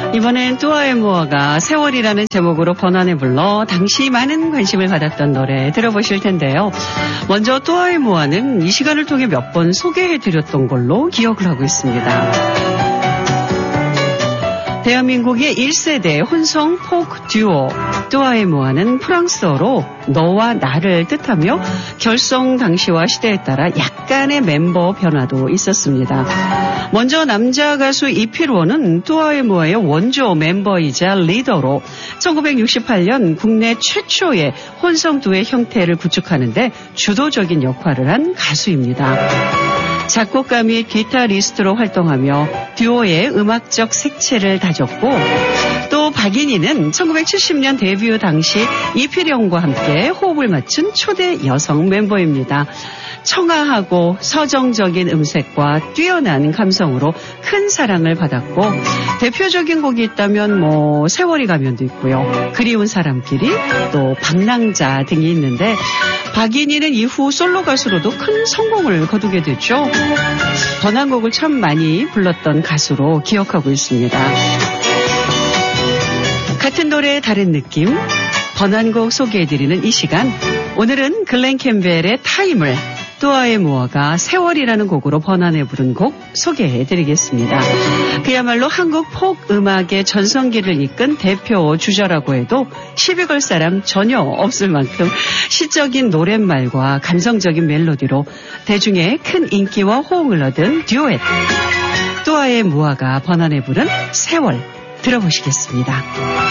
이번엔 뚜아의 무어가 세월이라는 제목으로 번안해 불러 당시 많은 관심을 받았던 노래 들어보실 텐데요. 먼저 뚜아의 무어는 이 시간을 통해 몇 번 소개해드렸던 걸로 기억을 하고 있습니다. 대한민국의 1세대 혼성 포크 듀오 뚜아의 무어는 프랑스어로 너와 나를 뜻하며 결성 당시와 시대에 따라 약간의 멤버 변화도 있었습니다. 먼저 남자 가수 이필원은 뚜아의 무어의 원조 멤버이자 리더로 1968년 국내 최초의 혼성 듀오의 형태를 구축하는데 주도적인 역할을 한 가수입니다. 작곡가 및 기타리스트로 활동하며 듀오의 음악적 색채를 다졌고 또 박인희는 1970년 데뷔 당시 이필영과 함께 호흡을 맞춘 초대 여성 멤버입니다. 청아하고 서정적인 음색과 뛰어난 감성으로 큰 사랑을 받았고 대표적인 곡이 있다면 세월이 가면도 있고요. 그리운 사람끼리 또 방랑자 등이 있는데 박인희는 이후 솔로 가수로도 큰 성공을 거두게 됐죠. 번안곡을 참 많이 불렀던 가수로 기억하고 있습니다. 같은 노래의 다른 느낌 번안곡 소개해드리는 이 시간 오늘은 글렌 캠벨의 타임을 뚜아의 무어가 세월이라는 곡으로 번안해 부른 곡 소개해드리겠습니다. 그야말로 한국 폭 음악의 전성기를 이끈 대표 주자라고 해도 시비 걸 사람 전혀 없을 만큼 시적인 노랫말과 감성적인 멜로디로 대중의 큰 인기와 호응을 얻은 듀엣 뚜아의 무어가 번안해 부른 세월 들어보시겠습니다.